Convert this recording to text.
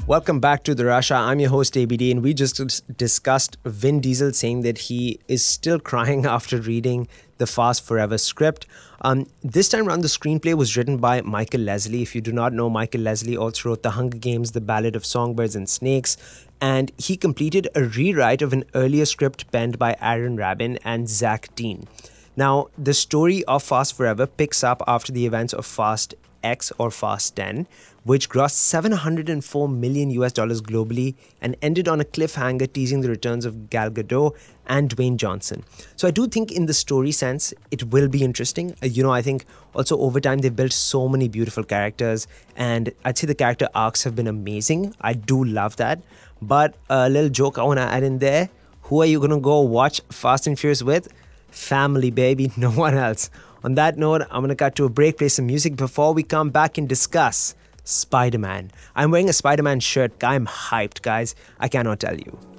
Welcome back to The Russia. I'm your host ABD, and we just discussed Vin Diesel saying that he is still crying after reading the Fast Forever script. This time around, the screenplay was written by Michael Leslie. If you do not know, Michael Leslie also wrote The Hunger Games, The Ballad of Songbirds and Snakes, and he completed a rewrite of an earlier script penned by Aaron Rabin and Zach Dean. Now, the story of Fast Forever picks up after the events of Fast X or Fast 10, which grossed $704 million globally and ended on a cliffhanger teasing the returns of Gal Gadot and Dwayne Johnson. So I do think in the story sense, it will be interesting. I think also over time, they've built so many beautiful characters, and I'd say the character arcs have been amazing. I do love that. But a little joke I want to add in there. Who are you going to go watch Fast and Furious with? Family, baby, no one else. On that note, I'm going to cut to a break, play some music before we come back and discuss Spider-Man. I'm wearing a Spider-Man shirt. I'm hyped, guys. I cannot tell you.